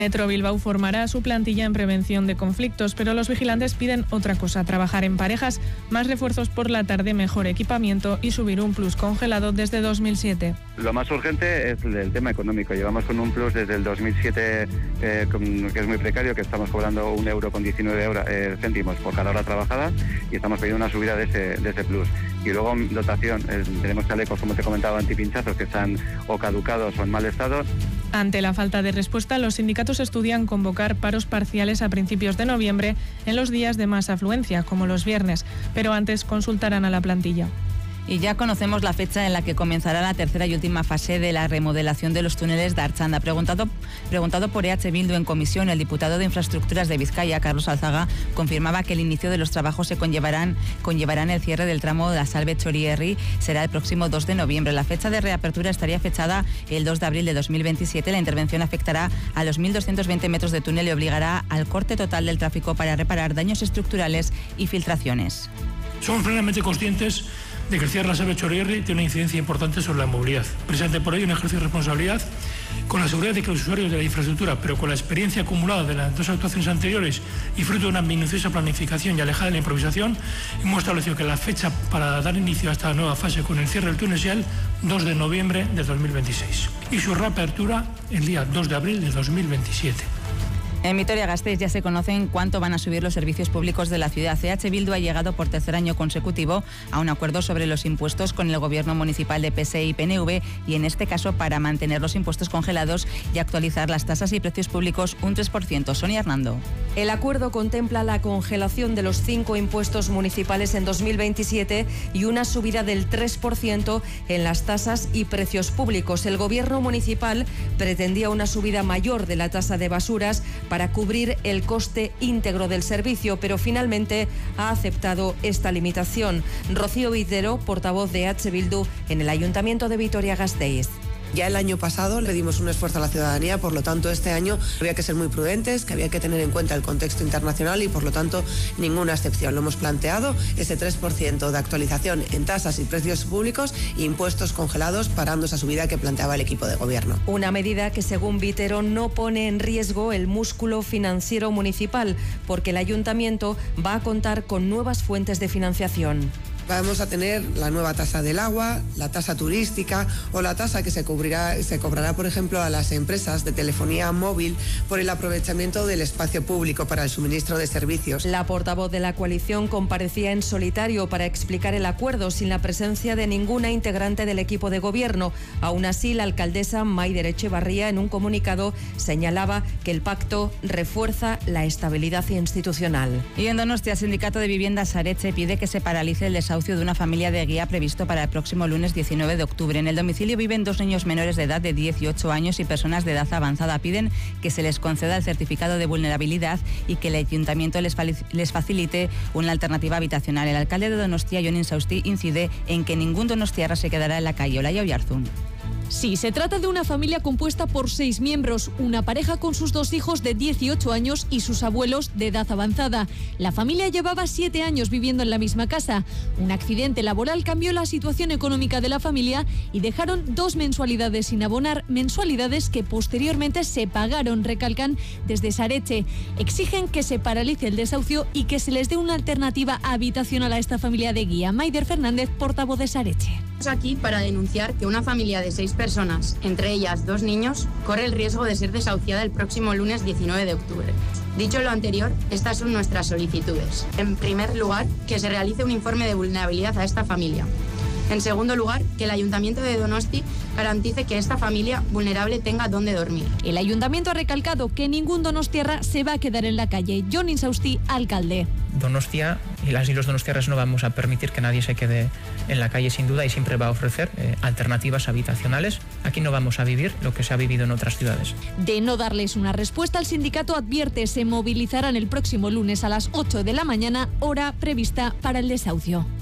Metro Bilbao formará su plantilla en prevención de conflictos, pero los vigilantes piden otra cosa: trabajar en parejas, más refuerzos por la tarde, mejor equipamiento y subir un plus congelado desde 2007. Lo más urgente es el tema económico. Llevamos con un plus desde el 2007 que es muy precario, que estamos cobrando 1,19 € céntimos por cada hora trabajada, y estamos pidiendo una subida de ese plus. Y luego dotación, tenemos chalecos, como te comentaba, antipinchazos que están o caducados o en mal estado. Ante la falta de respuesta, los sindicatos estudian convocar paros parciales a principios de noviembre en los días de más afluencia, como los viernes, pero antes consultarán a la plantilla. Y ya conocemos la fecha en la que comenzará la tercera y última fase de la remodelación de los túneles de Archanda. Preguntado por EH Bildu en comisión, el diputado de Infraestructuras de Vizcaya, Carlos Alzaga, confirmaba que el inicio de los trabajos se conllevarán el cierre del tramo de la Salve Chorierri, será el próximo 2 de noviembre. La fecha de reapertura estaría fechada el 2 de abril de 2027. La intervención afectará a los 1.220 metros de túnel y obligará al corte total del tráfico para reparar daños estructurales y filtraciones. Somos plenamente conscientes de que el cierre de la Salve Chorierri tiene una incidencia importante sobre la movilidad. Precisamente por ello, un ejercicio de responsabilidad, con la seguridad de que los usuarios de la infraestructura, pero con la experiencia acumulada de las dos actuaciones anteriores y fruto de una minuciosa planificación y alejada de la improvisación, hemos establecido que la fecha para dar inicio a esta nueva fase con el cierre del túnel sea el 2 de noviembre de 2026 y su reapertura el día 2 de abril de 2027. En Vitoria-Gasteiz ya se conocen cuánto van a subir los servicios públicos de la ciudad. EH Bildu ha llegado por tercer año consecutivo a un acuerdo sobre los impuestos con el gobierno municipal de PSE y PNV, y en este caso para mantener los impuestos congelados y actualizar las tasas y precios públicos un 3%. Sonia Hernando. El acuerdo contempla la congelación de los 5 impuestos municipales en 2027 y una subida del 3% en las tasas y precios públicos. El gobierno municipal pretendía una subida mayor de la tasa de basuras para cubrir el coste íntegro del servicio, pero finalmente ha aceptado esta limitación. Rocío Vitero, portavoz de EH Bildu en el Ayuntamiento de Vitoria-Gasteiz. Ya el año pasado le dimos un esfuerzo a la ciudadanía, por lo tanto este año había que ser muy prudentes, que había que tener en cuenta el contexto internacional y por lo tanto ninguna excepción. Lo hemos planteado, ese 3% de actualización en tasas y precios públicos e impuestos congelados, parando esa subida que planteaba el equipo de gobierno. Una medida que, según Vitero, no pone en riesgo el músculo financiero municipal, porque el ayuntamiento va a contar con nuevas fuentes de financiación. Vamos a tener la nueva tasa del agua, la tasa turística o la tasa que se cobrará, por ejemplo, a las empresas de telefonía móvil por el aprovechamiento del espacio público para el suministro de servicios. La portavoz de la coalición comparecía en solitario para explicar el acuerdo sin la presencia de ninguna integrante del equipo de gobierno. Aún así, la alcaldesa Maider Echevarría, en un comunicado, señalaba que el pacto refuerza la estabilidad institucional. Y en Donostia, el sindicato de vivienda Saretxe pide que se paralice el desahucio de una familia de Guía previsto para el próximo lunes 19 de octubre. En el domicilio viven 2 niños menores de edad de 18 años y personas de edad avanzada. Piden que se les conceda el certificado de vulnerabilidad y que el ayuntamiento les facilite una alternativa habitacional. El alcalde de Donostia, Jon Insausti, incide en que ningún donostiarra se quedará en la calle. Olaya Oyarzún. Sí, se trata de una familia compuesta por 6 miembros, una pareja con sus 2 hijos de 18 años y sus abuelos de edad avanzada. La familia llevaba 7 años viviendo en la misma casa. Un accidente laboral cambió la situación económica de la familia y dejaron 2 mensualidades sin abonar, mensualidades que posteriormente se pagaron, recalcan desde Saretxe. Exigen que se paralice el desahucio y que se les dé una alternativa habitacional a esta familia de Guía. Maider Fernández, portavoz de Saretxe. Estamos aquí para denunciar que una familia de 6 personas, entre ellas 2 niños, corre el riesgo de ser desahuciada el próximo lunes 19 de octubre. Dicho lo anterior, estas son nuestras solicitudes. En primer lugar, que se realice un informe de vulnerabilidad a esta familia. En segundo lugar, que el Ayuntamiento de Donosti garantice que esta familia vulnerable tenga dónde dormir. El Ayuntamiento ha recalcado que ningún donostiarra se va a quedar en la calle. Jon Insausti, alcalde. Donostia y las y los donostiarras no vamos a permitir que nadie se quede en la calle, sin duda, y siempre va a ofrecer alternativas habitacionales. Aquí no vamos a vivir lo que se ha vivido en otras ciudades. De no darles una respuesta, el sindicato advierte se movilizarán el próximo lunes a las 8 de la mañana, hora prevista para el desahucio.